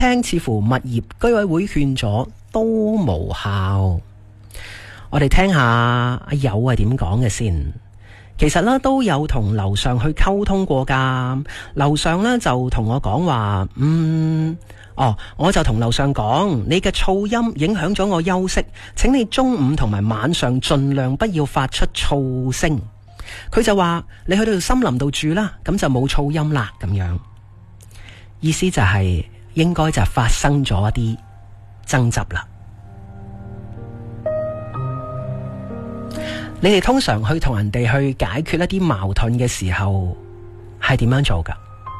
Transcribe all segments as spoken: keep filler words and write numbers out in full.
聽似乎物業居委會勸咗都無效。我哋聽下阿友係點講嘅先。其實咧都有同樓上去溝通過㗎，樓上咧就同我講話，嗯，哦，我就同樓上講，你嘅噪音影響咗我休息，請你中午同埋晚上盡量不要發出噪聲。佢就話你去到森林度住啦，咁就冇噪音啦，咁樣意思就係應該就發生咗一啲爭執啦。你哋通常去同人哋去解決一啲矛盾嘅時候係點樣做㗎？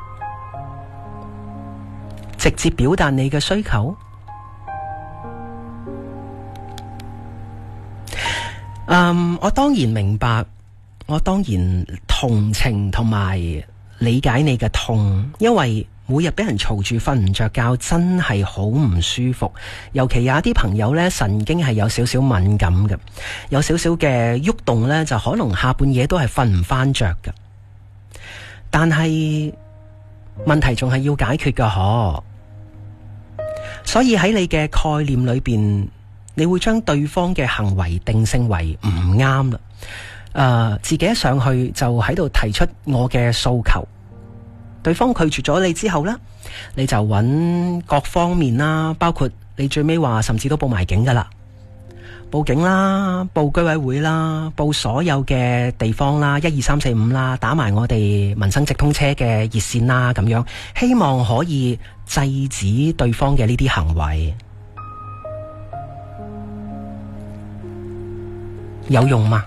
直接表達你嘅需求？嗯，我當然明白，我當然同情同埋理解你嘅痛，因為每日俾人嘈住瞓唔着覺真係好唔舒服，尤其有一啲朋友呢，神經係有少少敏感嘅，有少少嘅喐動呢，就可能下半夜都係瞓唔翻着嘅。但係問題仲係要解決㗎嗬，所以喺你嘅概念裏邊，你會將對方嘅行為定性為唔啱啦。誒、呃，自己一上去就喺度提出我嘅訴求。對方拒絕咗你之後呢，你就揾各方面啦，包括你最尾話甚至都報埋警噶啦，報警啦，報居委會啦，報所有嘅地方啦，一二三四五啦，打埋我哋民生直通車嘅熱線啦，咁樣希望可以制止對方嘅呢啲行為。有用嗎？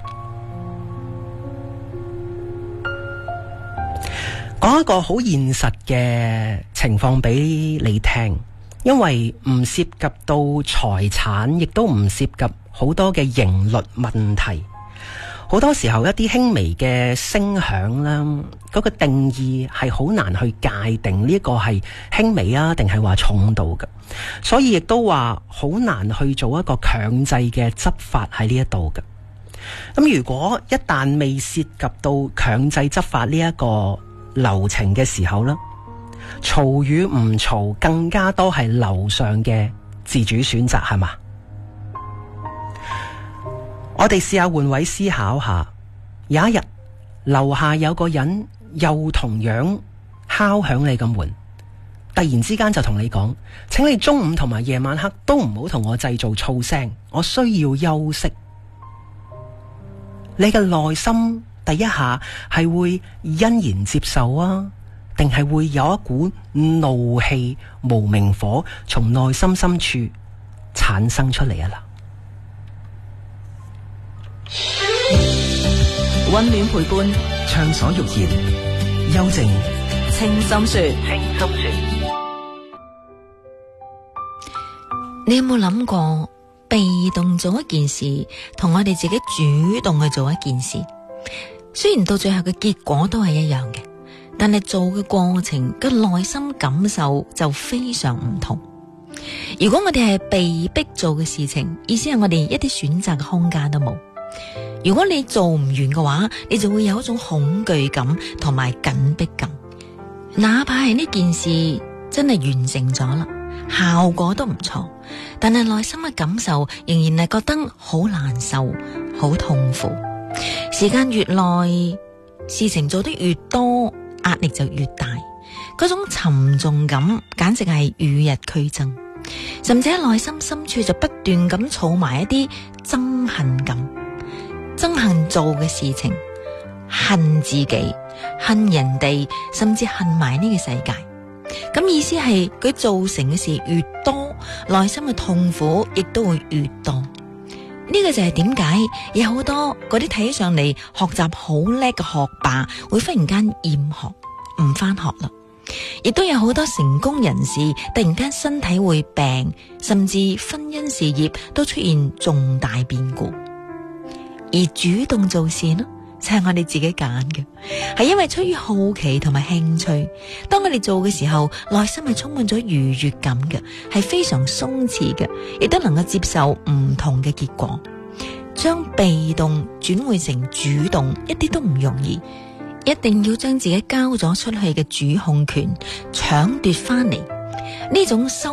講一個好現實嘅情況俾你聽，因為唔涉及到財產，亦都唔涉及好多嘅刑律問題。好多時候一啲輕微嘅聲響啦，嗰個定義係好難去界定呢一個係輕微啊，定係話重度嘅，所以亦都話好難去做一個強制嘅執法喺呢一度嘅。咁如果一旦未涉及到強制執法呢一個流程嘅時候呢，嘈與唔嘈更加多係樓上嘅自主選擇，係嘛？我哋試下換位思考下，有一日樓下有個人又同樣敲響你嘅門，突然之間就同你講，請你中午同埋夜晚黑都唔好同我製造噪聲，我需要休息。你嘅內心第一下係會欣然接受啊，定係會有一股怒氣無名火從內心深處產生出嚟啊啦！ 溫暖陪伴， 暢所欲言，幽靜清心說， 清心說。 你有冇諗過，被動做一件事，同我哋自己主動去做一件事，雖然到最後嘅結果都係一樣嘅，但係做嘅過程嘅內心感受就非常唔同。如果我哋係被逼做嘅事情，意思係我哋一啲選擇嘅空間都冇。如果你做唔完嘅話，你就會有一種恐懼感同埋緊迫感。哪怕係呢件事真係完成咗啦，效果都唔錯，但係內心嘅感受仍然係覺得好難受、好痛苦。時間越耐，事情做得越多，壓力就越大，嗰種沉重感簡直係與日俱增，甚至喺內心深處就不斷咁儲埋一啲憎恨感，憎恨做嘅事情，恨自己，恨人哋，甚至恨埋呢個世界。咁意思係佢造成嘅事越多，內心嘅痛苦亦都會越多。呢個就係點解有好多嗰啲睇起上嚟學習好叻嘅學霸會忽然間厭學唔返學啦，亦都有好多成功人士突然間身體會病，甚至婚姻事業都出現重大變故。而主動做事呢，就係我哋自己揀嘅，係因為出於好奇同埋興趣。當我哋做嘅時候，內心係充滿咗愉悅感嘅，係非常鬆弛嘅，亦都能夠接受唔同嘅結果。將被動轉換成主動，一啲都唔容易，一定要將自己交咗出去嘅主控權搶奪翻嚟， 呢種收